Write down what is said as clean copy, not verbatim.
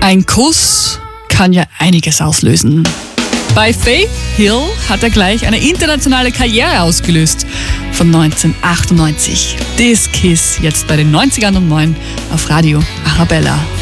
Ein Kuss kann ja einiges auslösen. Bei Faith Hill hat er gleich eine internationale Karriere ausgelöst. Von 1998. This Kiss, jetzt bei den 90ern um 9 auf Radio Arabella.